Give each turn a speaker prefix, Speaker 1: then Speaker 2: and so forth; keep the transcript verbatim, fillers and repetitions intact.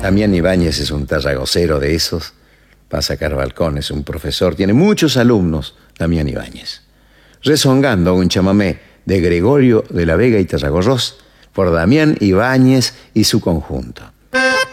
Speaker 1: Damián Ibáñez es un tarragocero de esos. Va a sacar balcones, un profesor. Tiene muchos alumnos, Damián Ibáñez. Rezongando un chamamé de Gregorio de la Vega y Tarragorros por Damián Ibáñez y su conjunto.